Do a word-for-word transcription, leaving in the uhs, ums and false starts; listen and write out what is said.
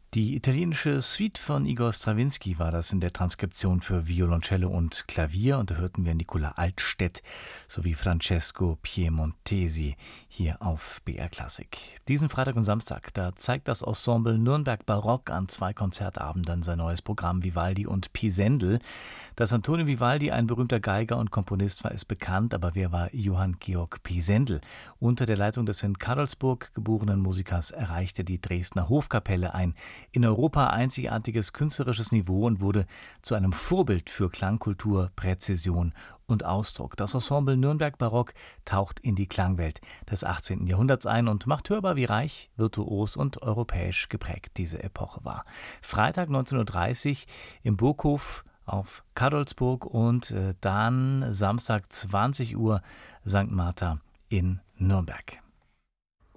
Die italienische Suite von Igor Strawinski war das in der Transkription für Violoncello und Klavier, und da hörten wir Nicola Altstedt sowie Francesco Piemontesi hier auf B R Klassik. Diesen Freitag und Samstag, da zeigt das Ensemble Nürnberg Barock an zwei Konzertabenden sein neues Programm Vivaldi und Pisendel. Dass Antonio Vivaldi ein berühmter Geiger und Komponist war, ist bekannt, aber wer war Johann Georg Pisendel? Unter der Leitung des in Karlsburg geborenen Musikers erreichte die Dresdner Hofkapelle ein in Europa einzigartiges künstlerisches Niveau und wurde zu einem Vorbild für Klangkultur, Präzision und Ausdruck. Das Ensemble Nürnberg Barock taucht in die Klangwelt des achtzehnten Jahrhunderts ein und macht hörbar, wie reich, virtuos und europäisch geprägt diese Epoche war. Freitag neunzehn Uhr dreißig im Burghof auf Kadolsburg und äh, dann Samstag zwanzig Uhr Sankt Martha in Nürnberg.